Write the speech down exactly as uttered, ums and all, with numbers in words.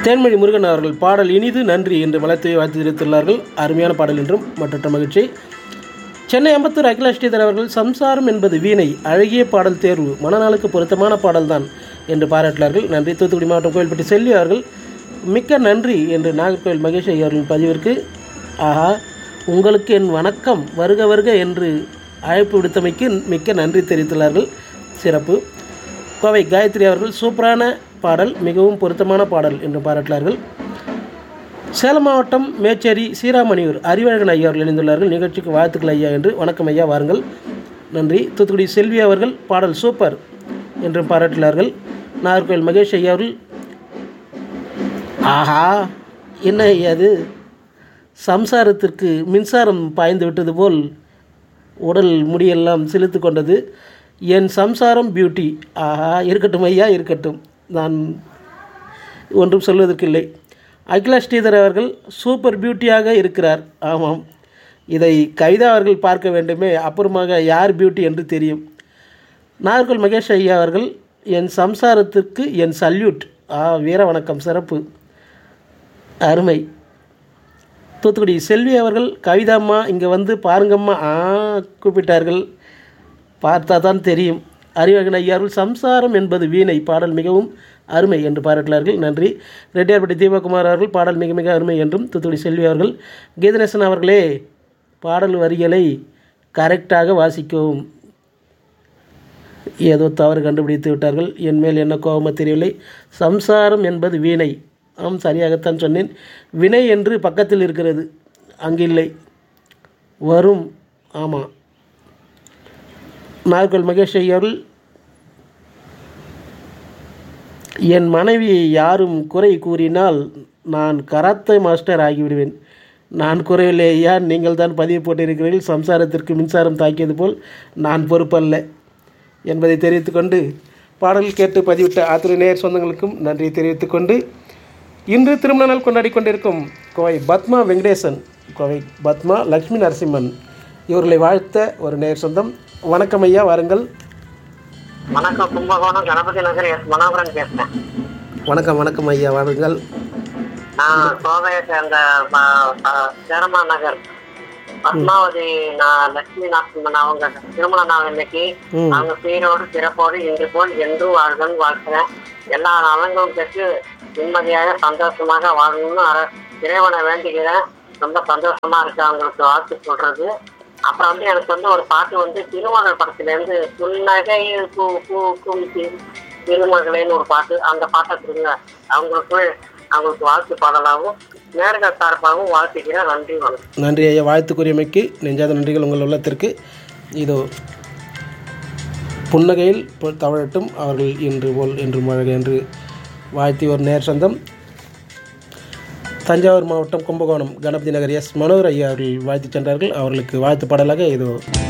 தேன்மொழி முருகன் அவர்கள் பாடல் இனிது நன்றி என்று வளர்த்து வாழ்த்து தெரிவித்துள்ளார்கள். அருமையான பாடல் என்றும் மற்றற்ற மகிழ்ச்சி. சென்னை அம்பத்தூர் அகிலா ஸ்ரீதர் அவர்கள் சம்சாரம் என்பது வீணை, அழகிய பாடல் தேர்வு, மனநாளுக்கு பொருத்தமான பாடல்தான் என்று பாராட்டினார்கள். நன்றி. தூத்துக்குடி மாவட்டம் கோயில்பட்டி செல்வி அவர்கள் மிக்க நன்றி என்று நாகர்கோவில் மகேஷ் அவர்களின் பதிவிற்கு ஆஹா உங்களுக்கு என் வணக்கம், வருக வருக என்று அழைப்பு விடுத்தமைக்கு மிக்க நன்றி தெரிவித்துள்ளார்கள். சிறப்பு. கோவை காயத்ரி அவர்கள் சூப்பரான பாடல், மிகவும் பொருத்தமான பாடல் என்று பாராட்டினார்கள். சேலம் மாவட்டம் மேச்சேரி சீராமணியூர் அறிவழகன் ஐயா அவர்கள் இணைந்துள்ளார்கள். நிகழ்ச்சிக்கு வாழ்த்துக்கள் ஐயா என்று. வணக்கம் ஐயா, வாருங்கள். நன்றி. தூத்துக்குடி செல்வி அவர்கள் பாடல் சூப்பர் என்று பாராட்டினார்கள். நாகர்கோவில் மகேஷ் ஐயா அவர்கள் ஆஹா என்ன ஐயா அது, சம்சாரத்திற்கு மின்சாரம் பாய்ந்து விட்டது போல் உடல் முடியெல்லாம் சிலுத்து கொண்டது. என் சம்சாரம் பியூட்டி. ஆஹா, இருக்கட்டும் ஐயா, இருக்கட்டும், நான் ஒன்றும் சொல்வதற்கில்லை. அகிலா ஸ்ரீதர் அவர்கள் சூப்பர் பியூட்டியாக இருக்கிறார். ஆமாம், இதை கவிதா அவர்கள் பார்க்க வேண்டுமே, அப்புறமாக யார் பியூட்டி என்று தெரியும். நாகர்கோவில் மகேஷ் ஐயா அவர்கள் என் சம்சாரத்திற்கு என் சல்யூட். ஆ, வீர வணக்கம், சிறப்பு, அருமை. தூத்துக்குடி செல்வி அவர்கள் கவிதாம்மா இங்கே வந்து பாருங்கம்மா. ஆ, கூப்பிட்டார்கள், பார்த்தா தான் தெரியும். அறிவழகன் ஐயா அவர்கள் சம்சாரம் என்பது வீணை, பாடல் மிகவும் அருமை என்று பாராட்டினார்கள். நன்றி. ரெட்டியார்பட்டி தீபகுமார் அவர்கள் பாடல் மிக மிக அருமை என்றும். தூத்துக்குடி செல்வி அவர்கள் கீதநேசன் அவர்களே பாடல் வரிகளை கரெக்டாக வாசிக்கவும். ஏதோ தவறு கண்டுபிடித்து விட்டார்கள். என் மேல் என்ன கோபமாக தெரியவில்லை. சம்சாரம் என்பது வீணை. ஆம், சரியாகத்தான் சொன்னேன். வினை என்று பக்கத்தில் இருக்கிறது, அங்கில்லை, வரும். ஆமாம். நாகர்கோவில் மகேஷ் அவர்கள் என் மனைவியை யாரும் குறை கூறினால் நான் கராத்தே மாஸ்டர் ஆகிவிடுவேன். நான் குறையில்லை ஐயா, நீங்கள் தான் பதிவு போட்டிருக்கிறீர்கள். சம்சாரத்திற்கு மின்சாரம் தாக்கியது போல் நான் பொறுப்பல்ல என்பதை தெரிவித்துக்கொண்டு பாடல் கேட்டு பதிவிட்ட அத்துணை நேயர் சொந்தங்களுக்கும் நன்றி தெரிவித்துக்கொண்டு இன்று திருமண நாள் கொண்டாடி கொண்டிருக்கும் கோவை பத்மா வெங்கடேசன், கோவை பத்மா லக்ஷ்மி நரசிம்மன் இவர்களை வாழ்த்த ஒரு நேர் சொந்தம். வணக்கம் ஐயா, வாருங்கள். வணக்கம், கும்பகோணம் கணபதி நகர் எஸ் மனோகரன் பேசுறேன். வணக்கம் வணக்கம் ஐயா, வாருங்கள். நான் கோவையை சேர்ந்த சேரமா நகர் பத்மாவதி லட்சுமி நரசிம்மன் அவங்க திருமண நாள் இன்னைக்கு. அவங்க சீரோடு சிறப்போடு இன்று போல் என்றும் வாழ்கள் வாழ்த்துறேன். எல்லா நலங்களும் பெற்று நிம்மதியாக சந்தோஷமாக வாழணும்னு இறைவனை வேண்டிக்கிறேன். ரொம்ப சந்தோஷமா இருக்கு அவங்களுக்கு வாழ்த்து சொல்றது. அப்புறம் வந்து எனக்கு வந்து ஒரு பாட்டு வந்து திருமகள் படத்துல இருந்து புன்னகையில் பூ பூக்கும் திருமகளேன்னு ஒரு பாட்டு, அந்த பாட்டை கொடுங்க. அவங்களுக்கு அவங்களுக்கு வாழ்த்து பாடலாகவும் நேர்கள் சார்பாகவும் வாழ்த்துக்கிறேன். நன்றி, வணக்கம். நன்றி ஐயா, வாழ்த்துக்குரியமைக்கு நெஞ்சாத நன்றிகள் உங்கள் உள்ளத்திற்கு. இதோ புன்னகையில் தவழட்டும் அவர்கள் இன்று போல் என்று மழை என்று வாழ்த்தி ஒரு நேர் சொந்தம். தஞ்சாவூர் மாவட்டம் கும்பகோணம் கணபதி நகர் எஸ் மனோகர் ஐயா அவர்கள் வாழ்த்து சென்றார்கள். அவர்களுக்கு வாழ்த்து பாடலாக இதோ